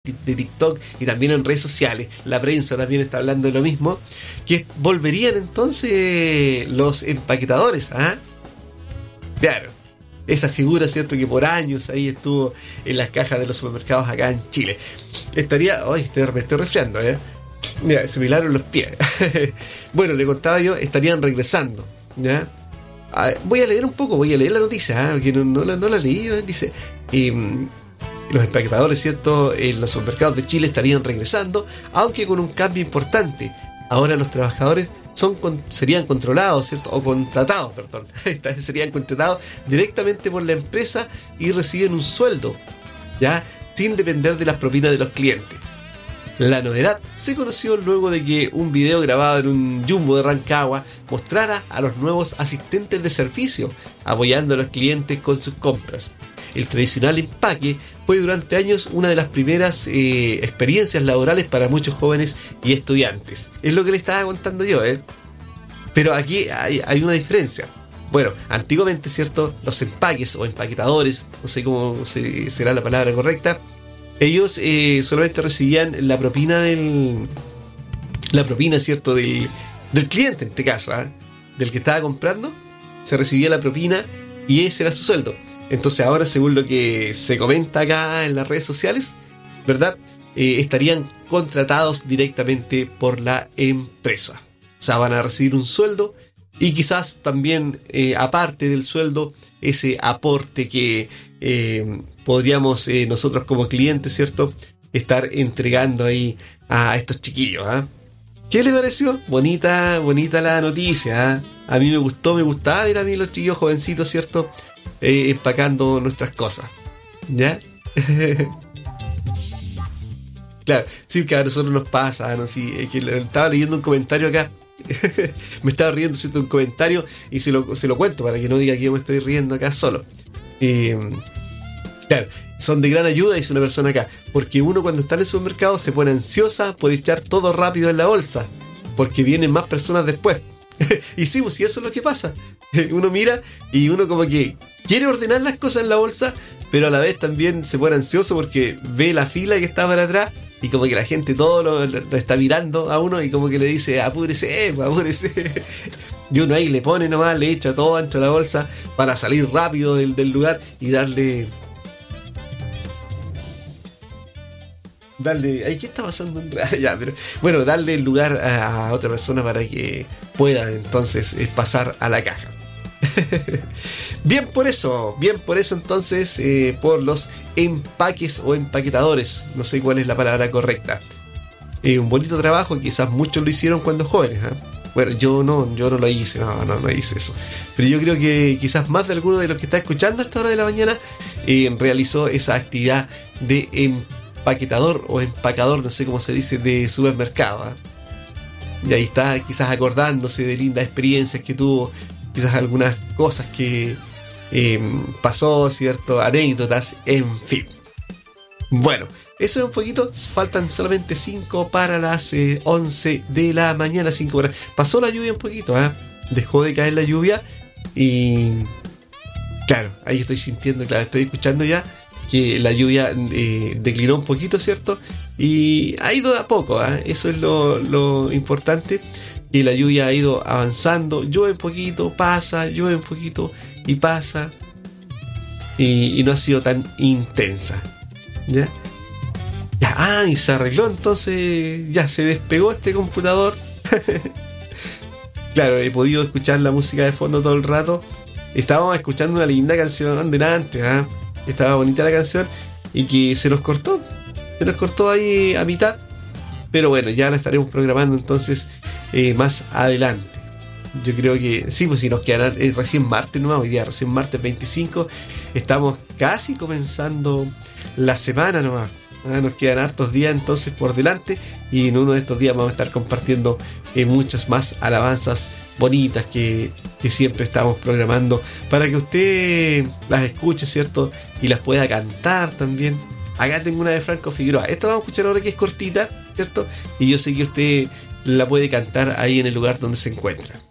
de TikTok y también en redes sociales, la prensa también está hablando de lo mismo, que volverían entonces los empaquetadores, ¿ah? Claro, esa figura, ¿cierto?, que por años ahí estuvo en las cajas de los supermercados acá en Chile. Estaría, me estoy resfriando, mira, se me helaron los pies. Bueno, le contaba yo, estarían regresando, ¿ya? Voy a leer la noticia, que no la leí, dice... los empaquetadores, ¿cierto?, en los supermercados de Chile estarían regresando, aunque con un cambio importante. Ahora los trabajadores serían controlados, ¿cierto?, o contratados, perdón. Serían contratados directamente por la empresa y reciben un sueldo, ¿ya?, sin depender de las propinas de los clientes. La novedad se conoció luego de que un video grabado en un Jumbo de Rancagua mostrara a los nuevos asistentes de servicio apoyando a los clientes con sus compras. El tradicional empaque fue durante años una de las primeras experiencias laborales para muchos jóvenes y estudiantes. Es lo que le estaba contando yo, Pero aquí hay una diferencia. Bueno, antiguamente, ¿cierto?, los empaques o empaquetadores, no sé cómo será la palabra correcta, ellos solamente recibían la propina, ¿cierto?, del cliente en este caso, del que estaba comprando, se recibía la propina y ese era su sueldo. Entonces ahora, según lo que se comenta acá en las redes sociales, ¿verdad?, estarían contratados directamente por la empresa. O sea, van a recibir un sueldo y quizás también, aparte del sueldo, ese aporte que podríamos nosotros como clientes, ¿cierto?, estar entregando ahí a estos chiquillos. ¿Qué le pareció? Bonita la noticia. A mí me gustaba ver a mí los chiquillos jovencitos, ¿cierto?, empacando nuestras cosas, ¿ya? Claro, sí, que a nosotros nos pasa, ¿no? Sí, es que estaba leyendo un comentario acá. Me estaba riendo, ¿cierto?, un comentario y se lo cuento para que no diga que yo me estoy riendo acá solo. Claro, son de gran ayuda, dice una persona acá, porque uno cuando está en el supermercado se pone ansiosa por echar todo rápido en la bolsa, porque vienen más personas después. Y sí, pues sí, eso es lo que pasa. Uno mira y uno como que quiere ordenar las cosas en la bolsa, pero a la vez también se pone ansioso porque ve la fila que está para atrás y como que la gente todo lo está mirando a uno y como que le dice, apúrese. Y uno ahí le pone nomás, le echa todo dentro de la bolsa para salir rápido del lugar y darle... ¿qué está pasando? Ya, pero bueno, darle el lugar a otra persona para que pueda entonces pasar a la caja. Bien por eso entonces, por los empaques o empaquetadores, no sé cuál es la palabra correcta. Un bonito trabajo, quizás muchos lo hicieron cuando jóvenes, Bueno, yo no lo hice, no hice eso. Pero yo creo que quizás más de alguno de los que está escuchando a esta hora de la mañana realizó esa actividad de empaquetador o empacador, no sé cómo se dice, de supermercado. Y ahí está quizás acordándose de lindas experiencias que tuvo, quizás algunas cosas que pasó, ¿cierto?, anécdotas, en fin. Bueno, eso es un poquito, faltan solamente 5 para las 11 de la mañana, 5 horas. Pasó la lluvia un poquito, dejó de caer la lluvia y claro, ahí estoy sintiendo, estoy escuchando ya que la lluvia declinó un poquito, ¿cierto? Y ha ido de a poco, eso es lo importante, que la lluvia ha ido avanzando, llueve un poquito, pasa, llueve un poquito y pasa, y no ha sido tan intensa, ¿ya? Y se arregló, entonces ya se despegó este computador. Claro, he podido escuchar la música de fondo todo el rato. Estábamos escuchando una linda canción delante, estaba bonita la canción y que se nos cortó ahí a mitad, pero bueno, ya la estaremos programando entonces más adelante. Yo creo que sí, pues si nos quedan recién martes nomás, hoy día recién martes 25, estamos casi comenzando la semana nomás. Nos quedan hartos días entonces por delante y en uno de estos días vamos a estar compartiendo muchas más alabanzas bonitas que siempre estamos programando para que usted las escuche, ¿cierto? Y las pueda cantar también. Acá tengo una de Franco Figueroa. Esta vamos a escuchar ahora que es cortita, ¿cierto? Y yo sé que usted la puede cantar ahí en el lugar donde se encuentra.